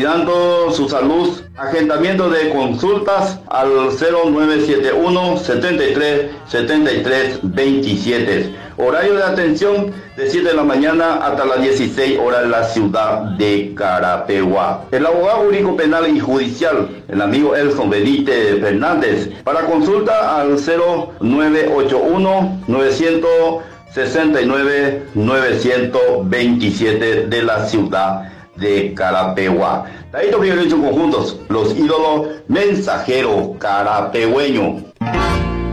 cuidando su salud. Agendamiento de consultas al 0971 73 27. Horario de atención de 7 de la mañana hasta las 16 horas en la ciudad de Carapeguá. El abogado jurídico penal y judicial, el amigo Elson Benítez Fernández, para consulta al 0981 969 927 de la ciudad de Carapeguá. Taito Figueroa y sus conjuntos, los ídolos mensajeros carapegüeños.